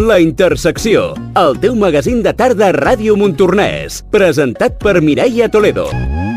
La Intersecció, el teu magazín de tarda a Ràdio Montornès, presentat per Mireia Toledo.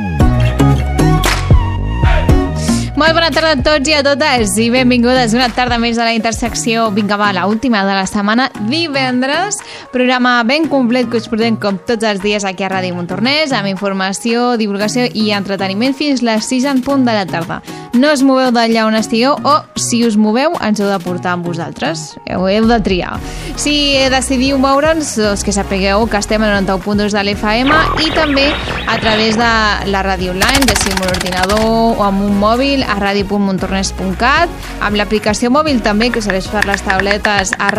Molt bona tarda a tots i a totes i benvingudes una tarda més de La Intersecció. Vinga, va, l'última de la setmana, divendres. Programa ben complet que us portem com tots els dies aquí a Ràdio Montornès, amb informació, divulgació i entreteniment fins les 6 en punt de la tarda. No us moveu d'allà on estigueu o, si us moveu, ens heu de portar amb vosaltres. Heu de triar. Si decidiu moure'ns, doncs que sapigueu que estem a 91.2 de l'FM i també a través de la ràdio online, ja sigui amb un ordinador o amb un mòbil, a radio.montornès.cat, amb l'aplicació mòbil també, que serveix per les tauletes a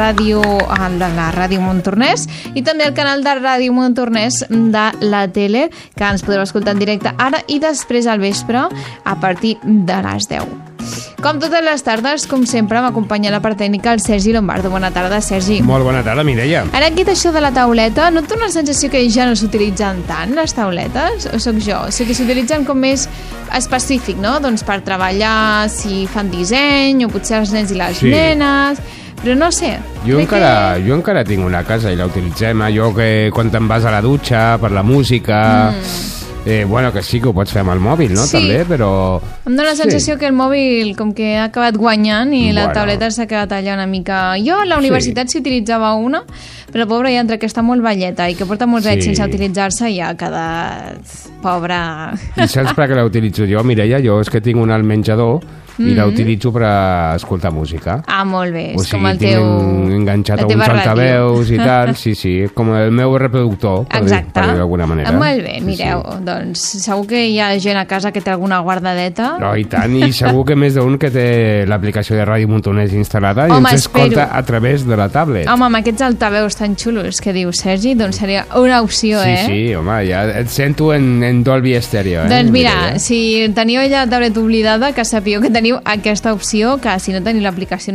la Ràdio Montornès, i també el canal de Ràdio Montornès de la tele, que ens podreu escoltar en directe ara i després al vespre a partir de les 10. Com totes les tardes, com sempre, m'acompanya a la part tècnica el Sergi Lombardo. Bona tarda, Sergi. Molt bona tarda, Mireia. Ara aquí això de la tauleta, no et dona la sensació que ja no s'utilitzen tant, les tauletes? O sóc jo? O sigui que s'utilitzen com més específic, no? Doncs per treballar, si fan disseny, o potser els nens i les nenes... Però no sé. Jo encara tinc una casa i la utilitzem. Allò que quan te'n vas a la dutxa, per la música... bueno, que sí que ho pots fer amb el mòbil, no? Sí. També, però... Em dóna la sensació que el mòbil com que ha acabat guanyant i la tauleta s'ha quedat allà una mica... Jo a la universitat s'hi utilitzava una, però pobra ja entre que està molt velleta i que porta molts anys sense utilitzar-se ja ha quedat... Pobra... I saps per què la utilitzo jo, Mireia? Jo és que tinc una al menjador i la utilitzo per escoltar música. Ah, molt bé. O sigui, com el teu... enganxat a uns altaveus i tal. Sí, com el meu reproductor, per dir d'alguna manera. Molt bé, mireu, doncs segur que hi ha gent a casa que té alguna guardadeta. No, i tant, i segur que més d'un que té l'aplicació de Ràdio Montornès instal·lada i ens escolta a través de la tablet. Home, amb aquests altaveus tan xulos que diu Sergi, doncs seria una opció, Sí, home, ja et sento en Dolby Stereo. Doncs mira, si teniu ja la tablet oblidada, que sapigueu que teniu aquesta opció, que si no teniu l'aplicació